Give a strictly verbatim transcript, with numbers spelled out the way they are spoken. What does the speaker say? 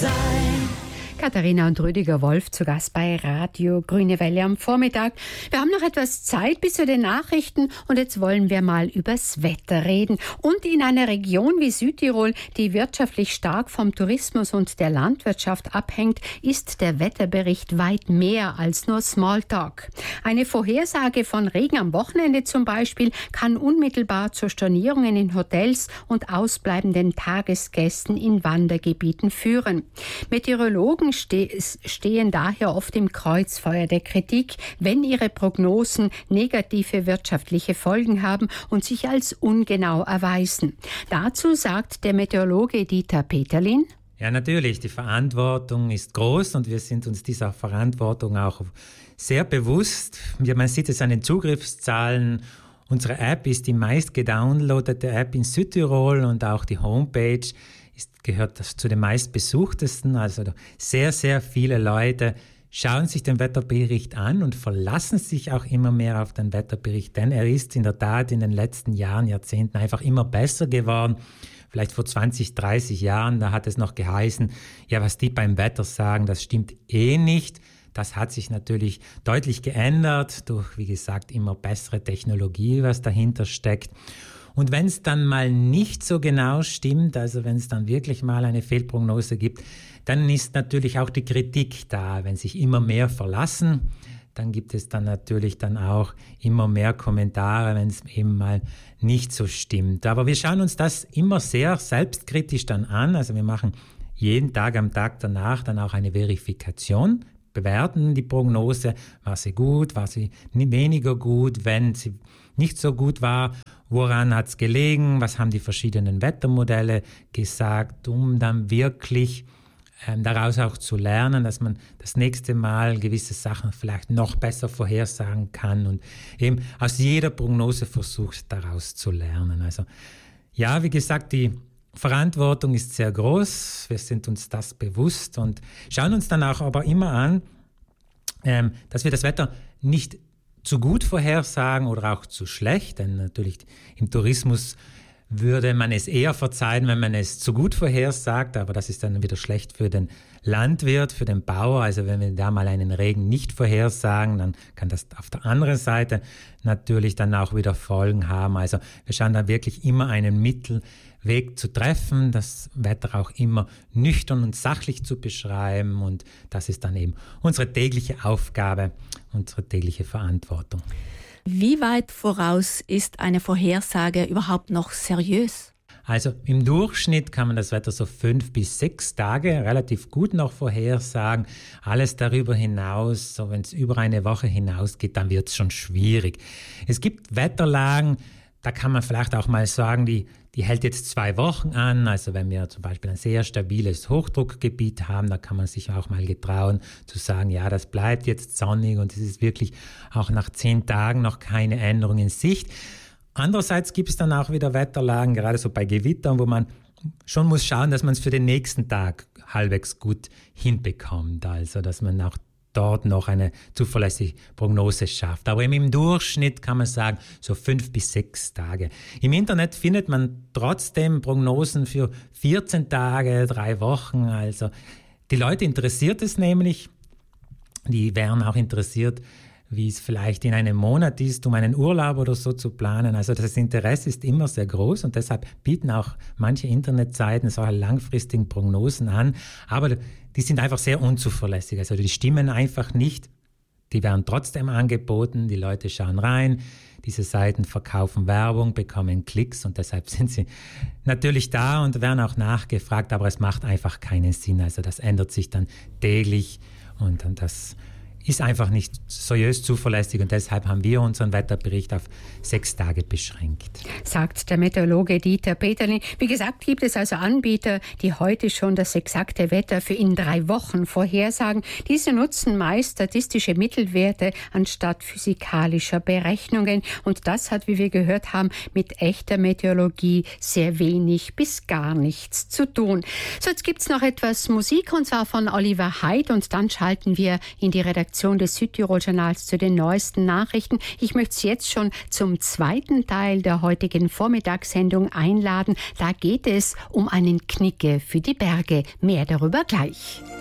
sein. Katharina und Rüdiger Wolf zu Gast bei Radio Grüne Welle am Vormittag. Wir haben noch etwas Zeit bis zu den Nachrichten und jetzt wollen wir mal übers Wetter reden. Und in einer Region wie Südtirol, die wirtschaftlich stark vom Tourismus und der Landwirtschaft abhängt, ist der Wetterbericht weit mehr als nur Smalltalk. Eine Vorhersage von Regen am Wochenende zum Beispiel kann unmittelbar zu Stornierungen in Hotels und ausbleibenden Tagesgästen in Wandergebieten führen. Meteorologen stehen daher oft im Kreuzfeuer der Kritik, wenn ihre Prognosen negative wirtschaftliche Folgen haben und sich als ungenau erweisen. Dazu sagt der Meteorologe Dieter Peterlin: Ja, natürlich, die Verantwortung ist groß und wir sind uns dieser Verantwortung auch sehr bewusst. Man sieht es an den Zugriffszahlen. Unsere App ist die meist gedownloadete App in Südtirol und auch die Homepage ist, gehört das zu den meistbesuchtesten. Also sehr, sehr viele Leute schauen sich den Wetterbericht an und verlassen sich auch immer mehr auf den Wetterbericht, denn er ist in der Tat in den letzten Jahren, Jahrzehnten einfach immer besser geworden. Vielleicht vor zwanzig, dreißig Jahren, da hat es noch geheißen, ja, was die beim Wetter sagen, das stimmt eh nicht. Das hat sich natürlich deutlich geändert durch, wie gesagt, immer bessere Technologie, was dahinter steckt. Und wenn es dann mal nicht so genau stimmt, also wenn es dann wirklich mal eine Fehlprognose gibt, dann ist natürlich auch die Kritik da. Wenn sich immer mehr verlassen, dann gibt es dann natürlich dann auch immer mehr Kommentare, wenn es eben mal nicht so stimmt. Aber wir schauen uns das immer sehr selbstkritisch dann an. Also wir machen jeden Tag am Tag danach dann auch eine Verifikation, bewerten die Prognose, war sie gut, war sie weniger gut, wenn sie nicht so gut war, woran hat es gelegen, was haben die verschiedenen Wettermodelle gesagt, um dann wirklich ähm, daraus auch zu lernen, dass man das nächste Mal gewisse Sachen vielleicht noch besser vorhersagen kann und eben aus jeder Prognose versucht, daraus zu lernen. Also ja, wie gesagt, die Verantwortung ist sehr groß, wir sind uns das bewusst und schauen uns dann auch aber immer an, ähm, dass wir das Wetter nicht zu gut vorhersagen oder auch zu schlecht, denn natürlich im Tourismus würde man es eher verzeihen, wenn man es zu gut vorhersagt, aber das ist dann wieder schlecht für den Landwirt, für den Bauer. Also wenn wir da mal einen Regen nicht vorhersagen, dann kann das auf der anderen Seite natürlich dann auch wieder Folgen haben. Also wir schauen da wirklich immer einen Mittelweg zu treffen, das Wetter auch immer nüchtern und sachlich zu beschreiben und das ist dann eben unsere tägliche Aufgabe, unsere tägliche Verantwortung. Wie weit voraus ist eine Vorhersage überhaupt noch seriös? Also im Durchschnitt kann man das Wetter so fünf bis sechs Tage relativ gut noch vorhersagen. Alles darüber hinaus, so wenn es über eine Woche hinausgeht, dann wird es schon schwierig. Es gibt Wetterlagen, da kann man vielleicht auch mal sagen, die, die hält jetzt zwei Wochen an. Also wenn wir zum Beispiel ein sehr stabiles Hochdruckgebiet haben, da kann man sich auch mal getrauen zu sagen, ja, das bleibt jetzt sonnig und es ist wirklich auch nach zehn Tagen noch keine Änderung in Sicht. Andererseits gibt es dann auch wieder Wetterlagen, gerade so bei Gewittern, wo man schon muss schauen, dass man es für den nächsten Tag halbwegs gut hinbekommt. Also dass man auch dort noch eine zuverlässige Prognose schafft. Aber im Durchschnitt kann man sagen, so fünf bis sechs Tage. Im Internet findet man trotzdem Prognosen für vierzehn Tage, drei Wochen. Also die Leute interessiert es nämlich. Die wären auch interessiert, wie es vielleicht in einem Monat ist, um einen Urlaub oder so zu planen. Also das Interesse ist immer sehr groß und deshalb bieten auch manche Internetseiten solche langfristigen Prognosen an. Aber die sind einfach sehr unzuverlässig. Also die stimmen einfach nicht. Die werden trotzdem angeboten, die Leute schauen rein. Diese Seiten verkaufen Werbung, bekommen Klicks und deshalb sind sie natürlich da und werden auch nachgefragt, aber es macht einfach keinen Sinn. Also das ändert sich dann täglich und dann das ist einfach nicht seriös zuverlässig und deshalb haben wir unseren Wetterbericht auf sechs Tage beschränkt. Sagt der Meteorologe Dieter Peterlin. Wie gesagt, gibt es also Anbieter, die heute schon das exakte Wetter für in drei Wochen vorhersagen. Diese nutzen meist statistische Mittelwerte anstatt physikalischer Berechnungen und das hat, wie wir gehört haben, mit echter Meteorologie sehr wenig bis gar nichts zu tun. So, jetzt gibt es noch etwas Musik und zwar von Oliver Haidt und dann schalten wir in die Redaktion Redaktion des Südtirol-Journals zu den neuesten Nachrichten. Ich möchte Sie jetzt schon zum zweiten Teil der heutigen Vormittagssendung einladen. Da geht es um einen Knicke für die Berge. Mehr darüber gleich.